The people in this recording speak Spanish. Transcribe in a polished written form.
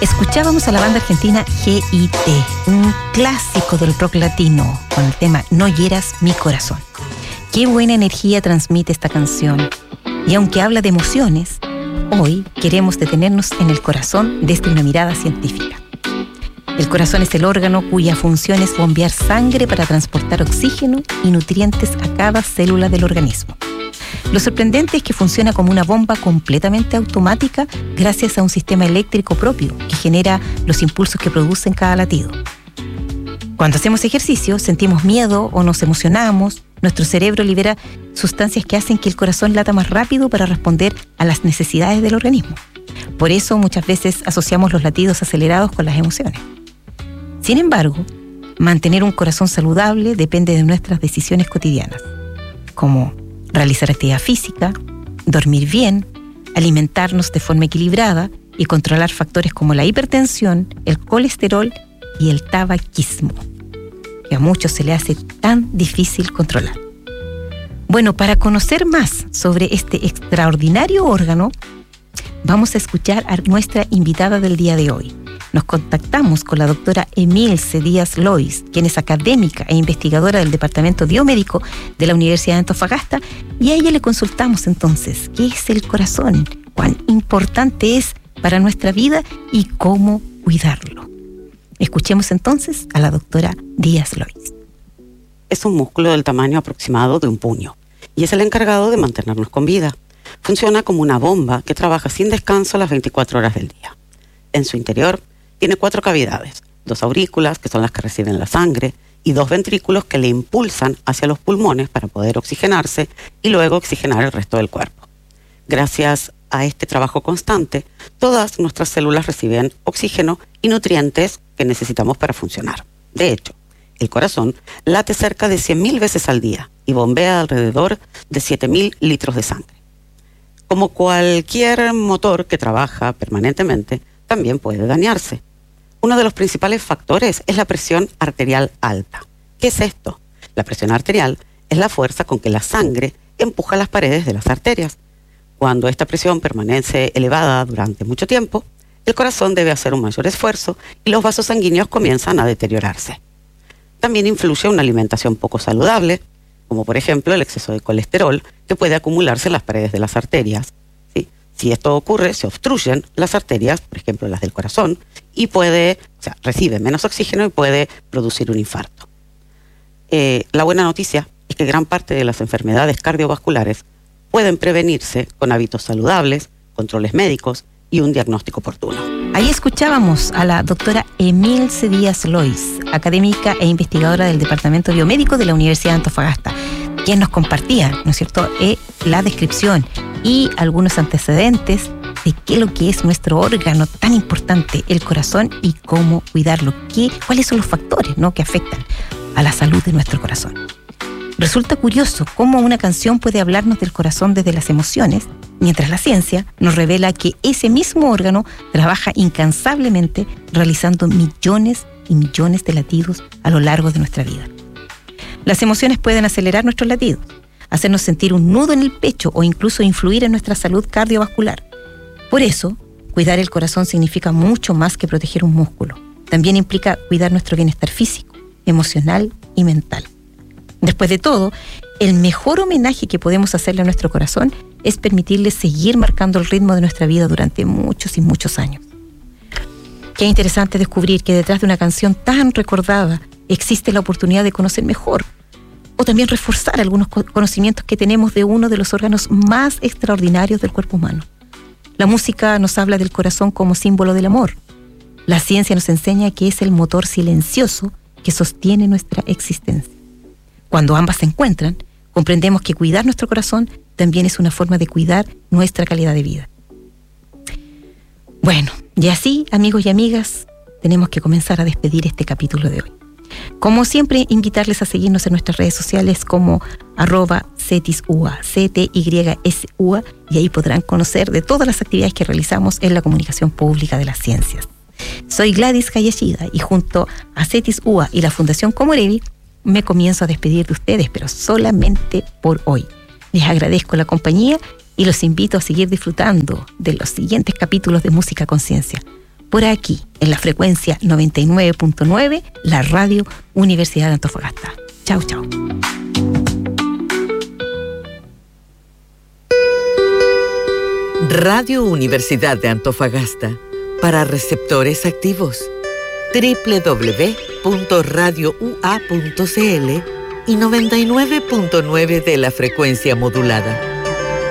Escuchábamos a la banda argentina GIT, un clásico del rock latino, con el tema No hieras mi corazón. Qué buena energía transmite esta canción. Y aunque habla de emociones, hoy queremos detenernos en el corazón desde una mirada científica. El corazón es el órgano cuya función es bombear sangre para transportar oxígeno y nutrientes a cada célula del organismo. Lo sorprendente es que funciona como una bomba completamente automática gracias a un sistema eléctrico propio que genera los impulsos que producen cada latido. Cuando hacemos ejercicio, sentimos miedo o nos emocionamos, nuestro cerebro libera sustancias que hacen que el corazón lata más rápido para responder a las necesidades del organismo. Por eso muchas veces asociamos los latidos acelerados con las emociones. Sin embargo, mantener un corazón saludable depende de nuestras decisiones cotidianas, como realizar actividad física, dormir bien, alimentarnos de forma equilibrada y controlar factores como la hipertensión, el colesterol y el tabaquismo, que a muchos se le hace tan difícil controlar. Bueno, para conocer más sobre este extraordinario órgano, vamos a escuchar a nuestra invitada del día de hoy. Nos contactamos con la doctora Emilce Díaz Lois, quien es académica e investigadora del Departamento Biomédico de la Universidad de Antofagasta, y a ella le consultamos entonces qué es el corazón, cuán importante es para nuestra vida y cómo cuidarlo. Escuchemos entonces a la doctora Díaz Lois. Es un músculo del tamaño aproximado de un puño y es el encargado de mantenernos con vida. Funciona como una bomba que trabaja sin descanso las 24 horas del día. En su interior tiene 4 cavidades, 2 aurículas, que son las que reciben la sangre, y 2 ventrículos que le impulsan hacia los pulmones para poder oxigenarse y luego oxigenar el resto del cuerpo. Gracias a este trabajo constante, todas nuestras células reciben oxígeno y nutrientes que necesitamos para funcionar. De hecho, el corazón late cerca de 100.000 veces al día y bombea alrededor de 7.000 litros de sangre. Como cualquier motor que trabaja permanentemente, también puede dañarse. Uno de los principales factores es la presión arterial alta. ¿Qué es esto? La presión arterial es la fuerza con que la sangre empuja las paredes de las arterias. Cuando esta presión permanece elevada durante mucho tiempo, el corazón debe hacer un mayor esfuerzo y los vasos sanguíneos comienzan a deteriorarse. También influye una alimentación poco saludable, como por ejemplo el exceso de colesterol, que puede acumularse en las paredes de las arterias. ¿Sí? Si esto ocurre, se obstruyen las arterias, por ejemplo las del corazón, y recibe menos oxígeno y puede producir un infarto. La buena noticia es que gran parte de las enfermedades cardiovasculares pueden prevenirse con hábitos saludables, controles médicos y un diagnóstico oportuno. Ahí escuchábamos a la doctora Emilce Díaz Lois, académica e investigadora del Departamento Biomédico de la Universidad de Antofagasta, quien nos compartía, ¿no es cierto?, la descripción y algunos antecedentes de qué es lo que es nuestro órgano tan importante, el corazón, y cómo cuidarlo, cuáles son los factores, ¿no?, que afectan a la salud de nuestro corazón. Resulta curioso cómo una canción puede hablarnos del corazón desde las emociones, mientras la ciencia nos revela que ese mismo órgano trabaja incansablemente realizando millones y millones de latidos a lo largo de nuestra vida. Las emociones pueden acelerar nuestros latidos, hacernos sentir un nudo en el pecho o incluso influir en nuestra salud cardiovascular. Por eso, cuidar el corazón significa mucho más que proteger un músculo. También implica cuidar nuestro bienestar físico, emocional y mental. Después de todo, el mejor homenaje que podemos hacerle a nuestro corazón es permitirle seguir marcando el ritmo de nuestra vida durante muchos y muchos años. Qué interesante descubrir que detrás de una canción tan recordada existe la oportunidad de conocer mejor o también reforzar algunos conocimientos que tenemos de uno de los órganos más extraordinarios del cuerpo humano. La música nos habla del corazón como símbolo del amor. La ciencia nos enseña que es el motor silencioso que sostiene nuestra existencia. Cuando ambas se encuentran, comprendemos que cuidar nuestro corazón también es una forma de cuidar nuestra calidad de vida. Bueno, y así, amigos y amigas, tenemos que comenzar a despedir este capítulo de hoy. Como siempre, invitarles a seguirnos en nuestras redes sociales como @CETISUA, CTYSUA, y ahí podrán conocer de todas las actividades que realizamos en la comunicación pública de las ciencias. Soy Gladys Hayashida y junto a CETISUA y la Fundación Comorevi me comienzo a despedir de ustedes, pero solamente por hoy. Les agradezco la compañía y los invito a seguir disfrutando de los siguientes capítulos de Música Conciencia. por aquí, en la frecuencia 99.9, la Radio Universidad de Antofagasta. Chau, chau. Radio Universidad de Antofagasta, para receptores activos. www.radioua.cl y 99.9 de la frecuencia modulada.